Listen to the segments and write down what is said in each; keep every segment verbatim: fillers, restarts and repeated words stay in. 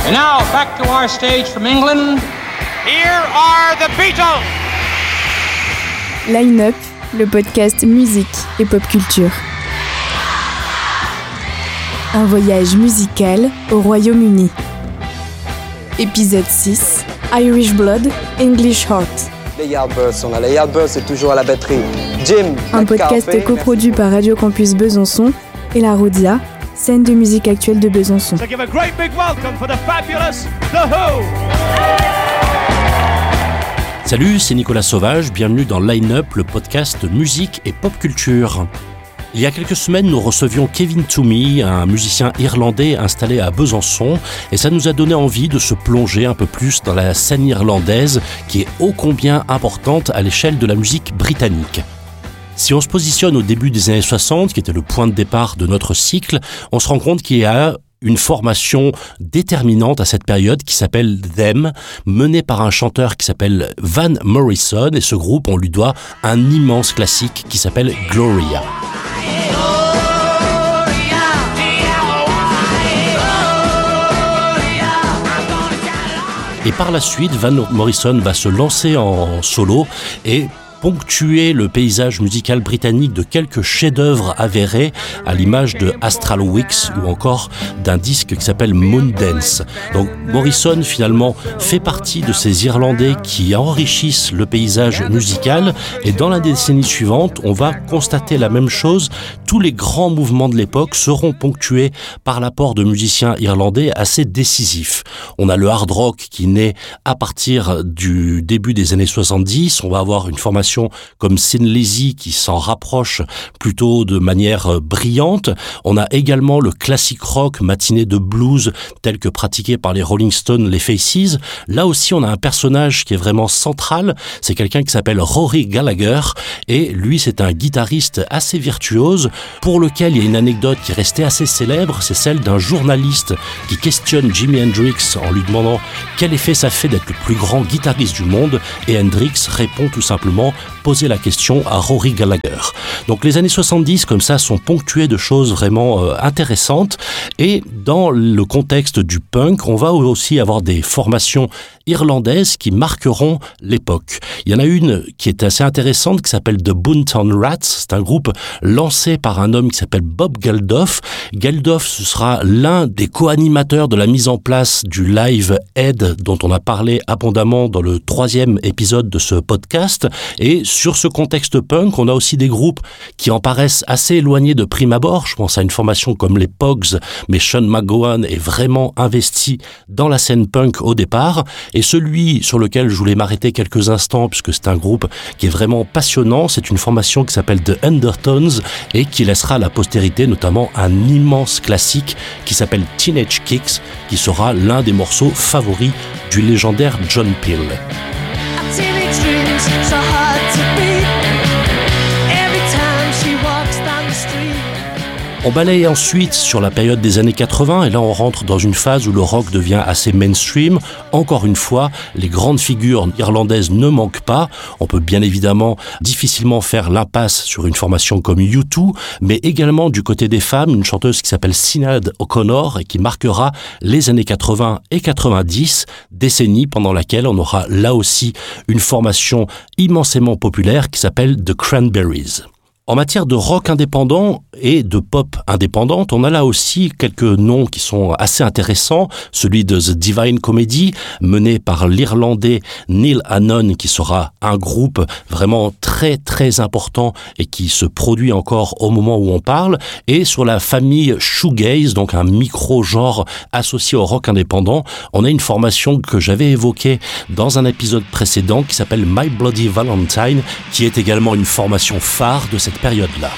And now, back to our stage from England. Here are the Beatles. Line Up, le podcast musique et pop culture. Un voyage musical au Royaume-Uni. Épisode six, Irish Blood, English Heart. Les Yardbirds, on a les Yardbirds, c'est toujours à la batterie. Jim, un podcast Carpé, coproduit par Radio Campus Besançon et la Roudia, scène de musique actuelle de Besançon. So give a great big welcome for the fabulous The Who. Salut, c'est Nicolas Sauvage, bienvenue dans Line Up, le podcast musique et pop culture. Il y a quelques semaines, nous recevions Kevin Toomey, un musicien irlandais installé à Besançon, et ça nous a donné envie de se plonger un peu plus dans la scène irlandaise, qui est ô combien importante à l'échelle de la musique britannique. Si on se positionne au début des années soixante, qui était le point de départ de notre cycle, on se rend compte qu'il y a une formation déterminante à cette période qui s'appelle Them, menée par un chanteur qui s'appelle Van Morrison, et ce groupe, on lui doit un immense classique qui s'appelle Gloria. Et par la suite, Van Morrison va se lancer en solo et ponctuer le paysage musical britannique de quelques chefs-d'œuvre avérés à l'image de Astral Weeks ou encore d'un disque qui s'appelle Moondance. Donc Morrison finalement fait partie de ces Irlandais qui enrichissent le paysage musical, et dans la décennie suivante, on va constater la même chose. Tous les grands mouvements de l'époque seront ponctués par l'apport de musiciens irlandais assez décisifs. On a le hard rock qui naît à partir du début des années soixante-dix. On va avoir une formation comme Thin Lizzy qui s'en rapproche plutôt de manière brillante. On a également le classic rock matiné de blues tel que pratiqué par les Rolling Stones, les Faces. Là aussi, on a un personnage qui est vraiment central. C'est quelqu'un qui s'appelle Rory Gallagher, et lui, c'est un guitariste assez virtuose pour lequel il y a une anecdote qui est restée assez célèbre. C'est celle d'un journaliste qui questionne Jimi Hendrix en lui demandant quel effet ça fait d'être le plus grand guitariste du monde, et Hendrix répond tout simplement: poser la question à Rory Gallagher. Donc les années soixante-dix comme ça sont ponctuées de choses vraiment euh, intéressantes, et dans le contexte du punk, on va aussi avoir des formations irlandaises qui marqueront l'époque. Il y en a une qui est assez intéressante qui s'appelle The Boomtown Rats. C'est un groupe lancé par un homme qui s'appelle Bob Geldof. Geldof, ce sera l'un des co-animateurs de la mise en place du Live Aid dont on a parlé abondamment dans le troisième épisode de ce podcast. Et sur ce contexte punk, on a aussi des groupes qui en paraissent assez éloignés de prime abord. Je pense à une formation comme les Pogues, mais Sean McGowan est vraiment investi dans la scène punk au départ. Et celui sur lequel je voulais m'arrêter quelques instants, puisque c'est un groupe qui est vraiment passionnant, c'est une formation qui s'appelle The Undertones et qui laissera à la postérité notamment un immense classique qui s'appelle Teenage Kicks, qui sera l'un des morceaux favoris du légendaire John Peel. On balaye ensuite sur la période des années quatre-vingts, et là on rentre dans une phase où le rock devient assez mainstream. Encore une fois, les grandes figures irlandaises ne manquent pas. On peut bien évidemment difficilement faire l'impasse sur une formation comme U deux, mais également du côté des femmes, une chanteuse qui s'appelle Sinéad O'Connor et qui marquera les années quatre-vingts et quatre-vingt-dix, décennie pendant laquelle on aura là aussi une formation immensément populaire qui s'appelle The Cranberries. En matière de rock indépendant et de pop indépendante, on a là aussi quelques noms qui sont assez intéressants. Celui de The Divine Comedy, mené par l'Irlandais Neil Hannon, qui sera un groupe vraiment très très important et qui se produit encore au moment où on parle. Et sur la famille shoegaze, donc un micro-genre associé au rock indépendant, on a une formation que j'avais évoquée dans un épisode précédent qui s'appelle My Bloody Valentine, qui est également une formation phare de cette période-là.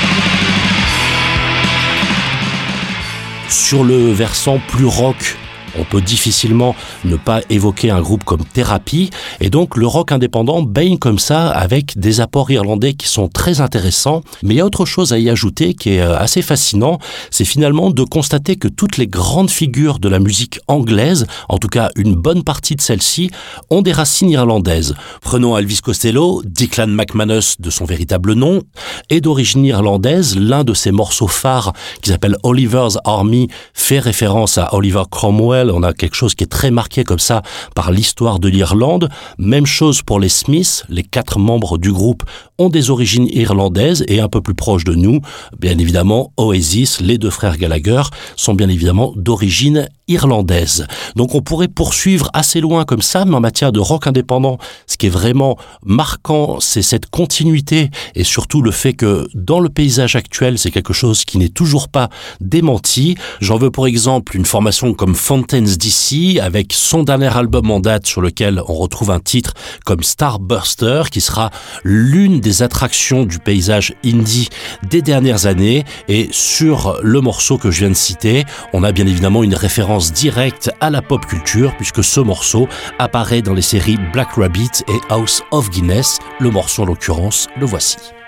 Sur le versant plus rock, On peut difficilement ne pas évoquer un groupe comme Therapy, et donc le rock indépendant baigne comme ça avec des apports irlandais qui sont très intéressants. Mais il y a autre chose à y ajouter qui est assez fascinant, c'est finalement de constater que toutes les grandes figures de la musique anglaise, en tout cas une bonne partie de celles-ci, ont des racines irlandaises. Prenons Elvis Costello, Declan McManus de son véritable nom, est d'origine irlandaise. L'un de ses morceaux phares, qui s'appelle Oliver's Army, fait référence à Oliver Cromwell. On a quelque chose qui est très marqué comme ça par l'histoire de l'Irlande. Même chose pour les Smiths, les quatre membres du groupe ont des origines irlandaises, et un peu plus proches de nous, bien évidemment, Oasis, les deux frères Gallagher, sont bien évidemment d'origine irlandaise. Donc on pourrait poursuivre assez loin comme ça, mais en matière de rock indépendant, ce qui est vraiment marquant, c'est cette continuité, et surtout le fait que dans le paysage actuel, c'est quelque chose qui n'est toujours pas démenti. J'en veux pour exemple une formation comme Fountains D C, avec son dernier album en date sur lequel on retrouve un titre comme Starburster, qui sera l'une des attractions du paysage indie des dernières années. Et sur le morceau que je viens de citer, on a bien évidemment une référence directe à la pop culture, puisque ce morceau apparaît dans les séries Black Rabbit et House of Guinness. Le morceau en l'occurrence, le voici.